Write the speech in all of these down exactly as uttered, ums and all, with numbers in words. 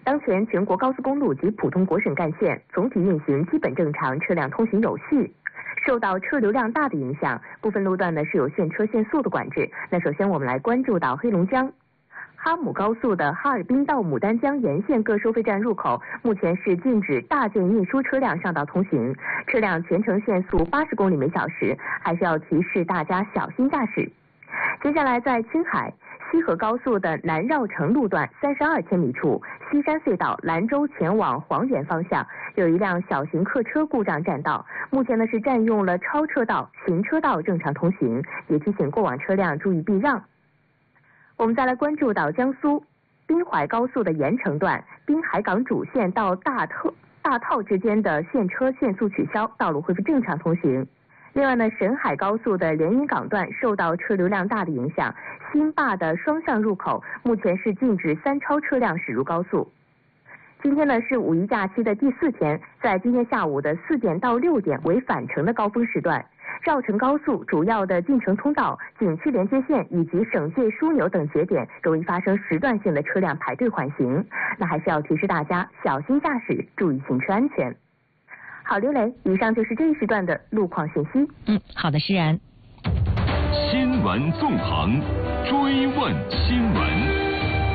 当前全国高速公路及普通国省干线总体运行基本正常，车辆通行有序。受到车流量大的影响，部分路段呢是有限车限速的管制。那首先我们来关注到黑龙江哈姆高速的哈尔滨到牡丹江沿线各收费站入口，目前是禁止大件运输车辆上道通行，车辆全程限速八十公里每小时，还是要提示大家小心驾驶。接下来在青海西河高速的南绕城路段三十二千米处，西山隧道兰州前往黄原方向有一辆小型客车故障占道，目前呢是占用了超车道，行车道正常通行，也提醒过往车辆注意避让。我们再来关注到江苏滨淮高速的盐城段滨海港主线到大特大套之间的限车限速取消，道路恢复正常通行。另外呢，沈海高速的连云港段受到车流量大的影响，新坝的双向入口目前是禁止三超车辆驶入高速。今天呢是五一假期的第四天，在今天下午的四点到六点为返程的高峰时段，绕城高速主要的进城通道、景区连接线以及省界枢纽等节点容易发生时段性的车辆排队缓行，那还是要提示大家小心驾驶，注意行车安全。好，刘磊，以上就是这一时段的路况信息。 嗯，好的，施然。 新闻纵横，追问新闻。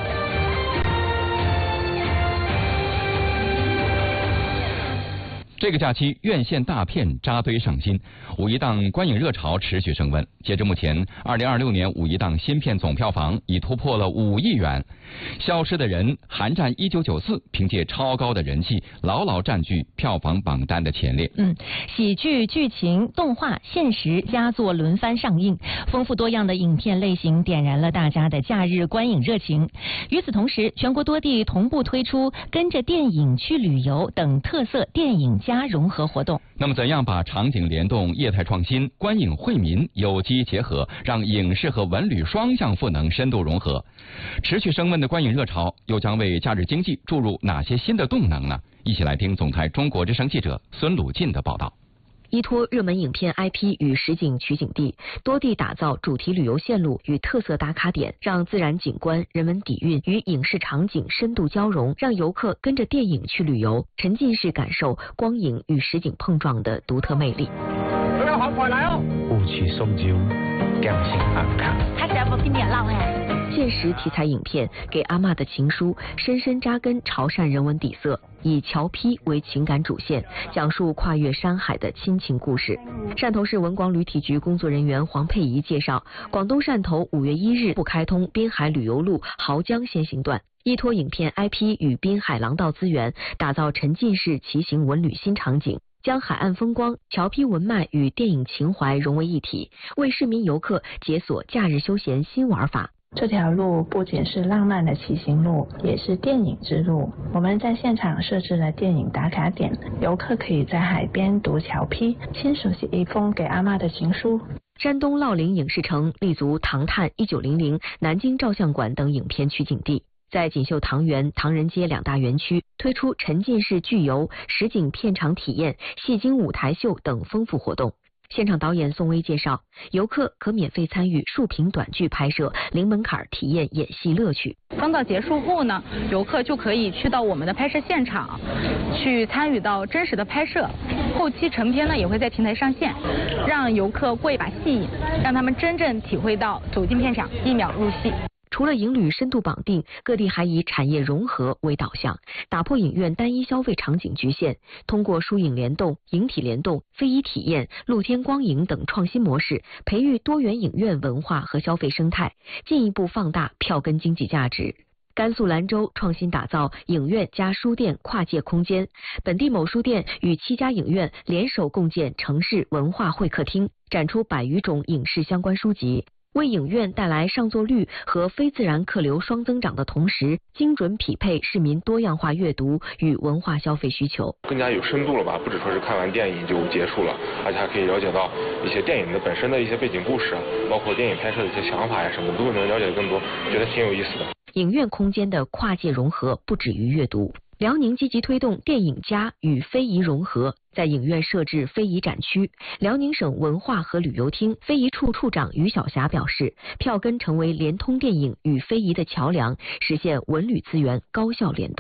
这个假期，院线大片扎堆上新，五一档观影热潮持续升温。截至目前，二零二六年五一档新片总票房已突破了五亿元。《消失的人》《寒战一九九四》凭借超高的人气，牢牢占据票房榜单的前列。 嗯，喜剧、剧情、动画、现实佳作轮番上映，丰富多样的影片类型点燃了大家的假日观影热情。与此同时，全国多地同步推出跟着电影去旅游等特色电影加融合活动。 那么，怎样把场景联动、业态创新、观影惠民有机结合，让影视和文旅双向赋能深度融合？持续升温的观影热潮又将为假日经济注入哪些新的动能呢？一起来听总台中国之声记者孙鲁进的报道。 依托热门影片 I P 与实景取景地，多地打造主题旅游线路与特色打卡点，让自然景观、人文底蕴与影视场景深度交融，让游客跟着电影去旅游，沉浸式感受光影与实景碰撞的独特魅力。 都有好快来哦！雾气松焦，匠心安康。 他是不经典浪哎。 现实题材影片《给阿嬷的情书》深深扎根潮汕人文底色，以侨批为情感主线，讲述跨越山海的亲情故事。汕头市文广旅体局工作人员黄佩仪介绍，广东汕头五月一日不开通滨海旅游路濠江先行段，依托影片 I P 与滨海廊道资源，打造沉浸式骑行文旅新场景，将海岸风光、侨批文脉与电影情怀融为一体，为市民游客解锁假日休闲新玩法。 这条路不仅是浪漫的骑行路，也是电影之路。我们在现场设置了电影打卡点，游客可以在海边读侨批，亲手写一封给阿嬷的情书。 山东乐陵影视城立足唐探、一九零零、南京照相馆等影片取景地，在锦绣唐园、唐人街两大园区推出沉浸式剧游、实景片场体验、戏精舞台秀等丰富活动。现场导演宋威介绍，游客可免费参与竖屏短剧拍摄，零门槛体验演戏乐趣。 封道结束后呢，游客就可以去到我们的拍摄现场，去参与到真实的拍摄。后期成片呢也会在平台上线，让游客过一把戏瘾，让他们真正体会到走进片场一秒入戏。 除了影旅深度绑定，各地还以产业融合为导向，打破影院单一消费场景局限，通过书影联动、影体联动、非遗体验、露天光影等创新模式，培育多元影院文化和消费生态，进一步放大票根经济价值。甘肃兰州创新打造影院加书店跨界空间，本地某书店与七家影院联手共建城市文化会客厅，展出百余种影视相关书籍，为影院带来上座率和非自然客流双增长的同时，精准匹配市民多样化阅读与文化消费需求， 更加有深度了吧？不只说是看完电影就结束了，而且还可以了解到一些电影的本身的一些背景故事，包括电影拍摄的一些想法呀什么，都能了解更多，觉得挺有意思的。 影院空间的跨界融合不止于阅读。辽宁积极推动电影加与非遗融合，在影院设置非遗展区。辽宁省文化和旅游厅非遗处处长于晓霞表示，票根成为联通电影与非遗的桥梁，实现文旅资源高效联动。